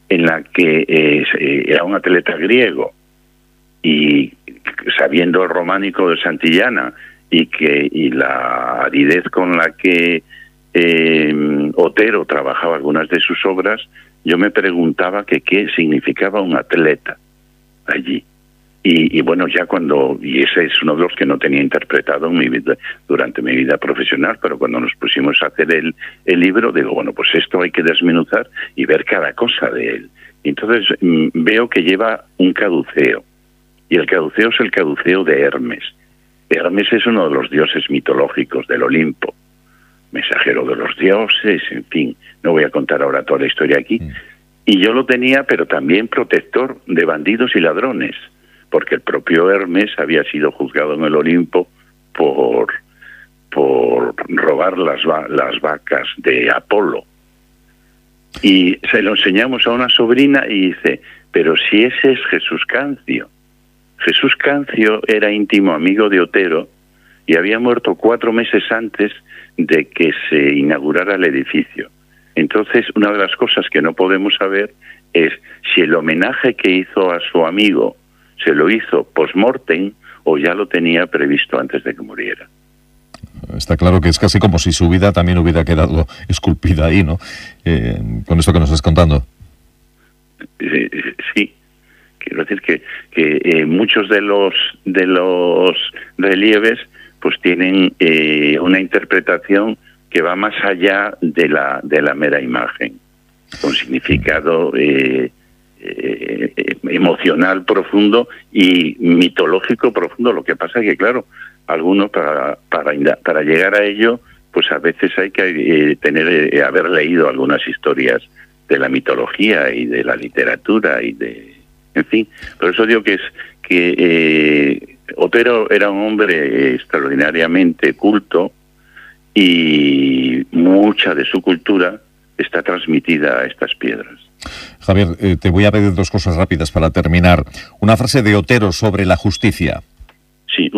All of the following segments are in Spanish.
en la que era un atleta griego y sabiendo el románico de Santillana y la aridez con la que Otero trabajaba algunas de sus obras, yo me preguntaba que qué significaba un atleta allí. Y bueno, ya y ese es uno de los que no tenía interpretado en mi vida, durante mi vida profesional, pero cuando nos pusimos a hacer el libro, digo, bueno, pues esto hay que desmenuzar y ver cada cosa de él. Entonces veo que lleva un caduceo, y el caduceo es el caduceo de Hermes. Hermes es uno de los dioses mitológicos del Olimpo, mensajero de los dioses, en fin, no voy a contar ahora toda la historia aquí. Y yo lo tenía, pero también protector de bandidos y ladrones, porque el propio Hermes había sido juzgado en el Olimpo por robar las vacas de Apolo. Y se lo enseñamos a una sobrina y dice, pero si ese es Jesús Cancio. Jesús Cancio era íntimo amigo de Otero y había muerto 4 meses antes de que se inaugurara el edificio. Entonces, una de las cosas que no podemos saber es si el homenaje que hizo a su amigo se lo hizo post-mortem o ya lo tenía previsto antes de que muriera. Está claro que es casi como si su vida también hubiera quedado esculpida ahí, ¿no? Con esto que nos estás contando. Sí. Quiero decir que muchos de los relieves pues tienen una interpretación que va más allá de la mera imagen, con significado emocional profundo y mitológico profundo. Lo que pasa es que, claro, algunos para llegar a ello, pues a veces hay que haber leído algunas historias de la mitología y de la literatura en fin. Por eso digo que Otero era un hombre extraordinariamente culto y mucha de su cultura está transmitida a estas piedras. Javier, te voy a pedir 2 cosas rápidas para terminar. Una frase de Otero sobre la justicia. Sí,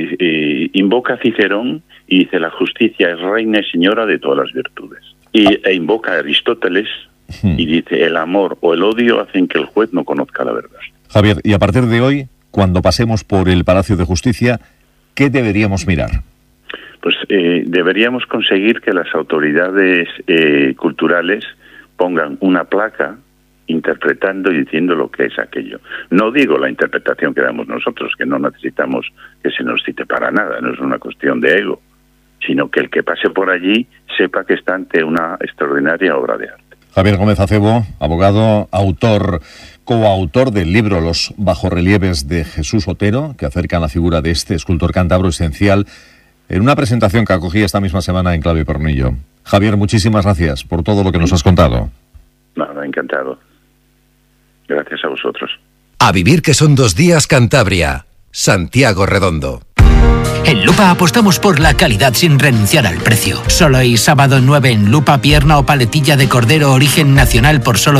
invoca a Cicerón y dice: la justicia es reina y señora de todas las virtudes. E invoca a Aristóteles y dice: el amor o el odio hacen que el juez no conozca la verdad. Javier, y a partir de hoy, cuando pasemos por el Palacio de Justicia, ¿qué deberíamos mirar? Pues deberíamos conseguir que las autoridades culturales pongan una placa interpretando y diciendo lo que es aquello. No digo la interpretación que damos nosotros, que no necesitamos que se nos cite para nada, no es una cuestión de ego, sino que el que pase por allí sepa que está ante una extraordinaria obra de arte. Javier Gómez Acebo, abogado, coautor del libro Los bajorrelieves de Jesús Otero, que acercan la figura de este escultor cántabro esencial en una presentación que acogí esta misma semana en Clave y Tornillo. Javier, muchísimas gracias por todo lo que nos has contado. Nada, encantado. Gracias a vosotros. A vivir, que son 2 días Cantabria. Santiago Redondo. En Lupa apostamos por la calidad sin renunciar al precio. Solo hoy, sábado 9, en Lupa, pierna o paletilla de cordero origen nacional por solo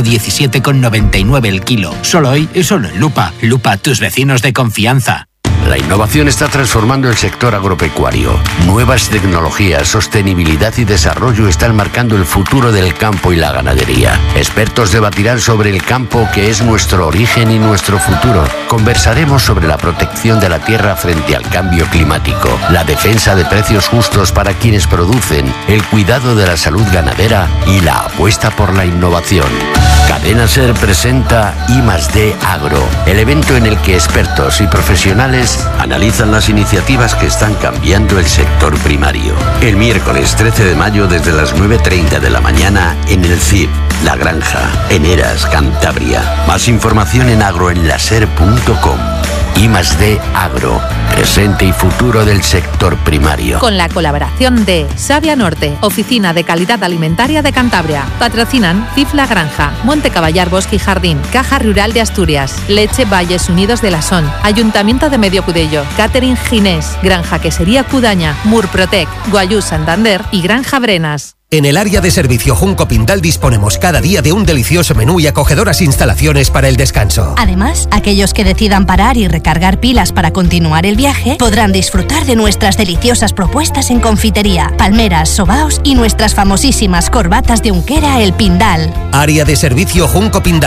17,99 el kilo. Solo hoy y solo en Lupa. Lupa, tus vecinos de confianza. La innovación está transformando el sector agropecuario. Nuevas tecnologías, sostenibilidad y desarrollo están marcando el futuro del campo y la ganadería. Expertos debatirán sobre el campo, que es nuestro origen y nuestro futuro. Conversaremos sobre la protección de la tierra frente al cambio climático, la defensa de precios justos para quienes producen, el cuidado de la salud ganadera y la apuesta por la innovación. Cadena Ser presenta I+D Agro, el evento en el que expertos y profesionales analizan las iniciativas que están cambiando el sector primario. El miércoles 13 de mayo desde las 9:30 de la mañana en el CIP, La Granja, en Heras, Cantabria. Más información en agroenlaser.com. I+D Agro, presente y futuro del sector primario. Con la colaboración de Savia Norte, Oficina de Calidad Alimentaria de Cantabria. Patrocinan CIF La Granja, Monte Caballar Bosque y Jardín, Caja Rural de Asturias, Leche Valles Unidos de la Son, Ayuntamiento de Medio Cudello, Catering Ginés, Granja Quesería Cudaña, Murprotec, Guayú Santander y Granja Brenas. En el área de servicio Junco Pindal disponemos cada día de un delicioso menú y acogedoras instalaciones para el descanso. Además, aquellos que decidan parar y recargar pilas para continuar el viaje podrán disfrutar de nuestras deliciosas propuestas en confitería, palmeras, sobaos y nuestras famosísimas corbatas de Unquera El Pindal. Área de servicio Junco Pindal.